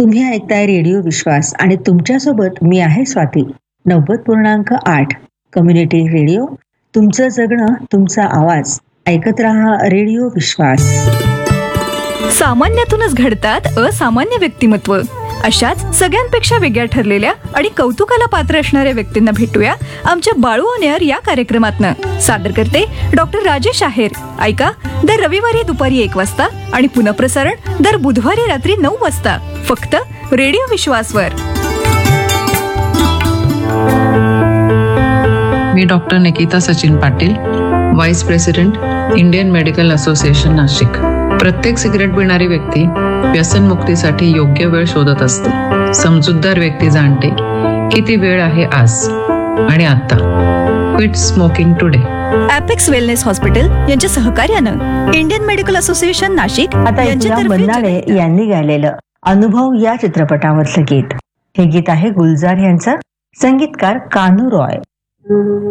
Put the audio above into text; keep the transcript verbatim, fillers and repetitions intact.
तुम्ही ऐकताय रेडिओ विश्वास आणि तुमच्यासोबत मी आहे स्वाती. नव्वद पूर्णांक आठ कम्युनिटी रेडिओ, तुमचं जगणं तुमचा आवाज. ऐकत रहा रेडिओ विश्वास. सामान्यातूनच घडतात असामान्य व्यक्तिमत्व. अशाच सगळ्यांपेक्षा वेगळ्या ठरलेल्या आणि कौतुकाला पात्र असणाऱ्या व्यक्तींना भेटूया आमच्या बाळू ऑन एअर या कार्यक्रमातनं. सादर करते डॉक्टर राजेश आहेर. ऐका दर रविवारी दुपारी एक वाजता आणि पुन्हा प्रसारण दर बुधवारी रात्री नऊ वाजता फक्त रेडिओ विश्वासवर. मी doctor Nikita Sachin Patil, vice president Indian medical association Nashik. प्रत्येक सिगरेट पिणारी व्यक्ती व्यसनमुक्तीसाठी योग्य वेळ शोधत असते. समजूतदार व्यक्ती जाणते किती वेळ आहे आज आणि आता. Quit smoking today. Apex wellness hospital यांच्या सहकार्यानं इंडियन मेडिकल असोसिएशन नाशिक आता ऐकूया बन्नाळे यांनी गायलेलं अनुभव या चित्रपटावरचं गीत. हे गीत आहे गुलजार यांचं, संगीतकार कानू रॉय.